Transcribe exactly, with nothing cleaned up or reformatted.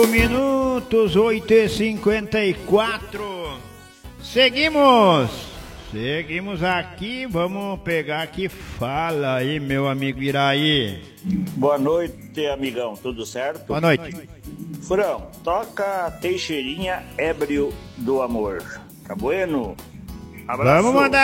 Minutos, oito e cinquenta e quatro. Seguimos. Seguimos aqui. Vamos pegar aqui. Fala aí, meu amigo Iraí. Boa noite, amigão. Tudo certo? Boa noite. Furão, toca Teixeirinha Ébrio do Amor. Tá bueno? Abraço. Vamos mandar.